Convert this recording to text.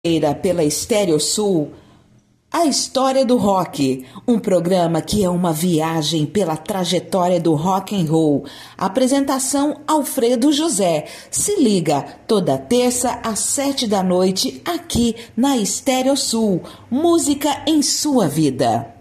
Pela Estéreo Sul, a história do rock, um programa que é uma viagem pela trajetória do rock and roll. Apresentação Alfredo José. Se liga, toda terça às 7 da noite, aqui na Estéreo Sul. Música em sua vida.